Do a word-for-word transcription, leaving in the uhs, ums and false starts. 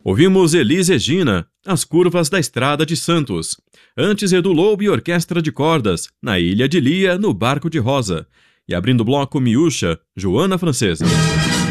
Ouvimos Elis Regina, As Curvas da Estrada de Santos. Antes, Edu Lobo e Orquestra de Cordas, Na Ilha de Lia, no Barco de Rosa. E abrindo o bloco Miúcha, Joana Francesa.